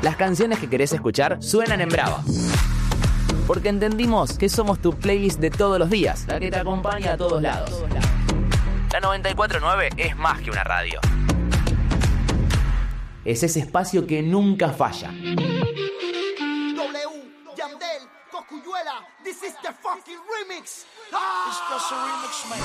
Las canciones que querés escuchar suenan en Brava. Porque entendimos que somos tu playlist de todos los días, la que te acompaña a todos lados. La 94.9 es más que una radio. Es ese espacio que nunca falla. Yandel, Cocuyuela, this is the fucking remix. It's just a remix, man.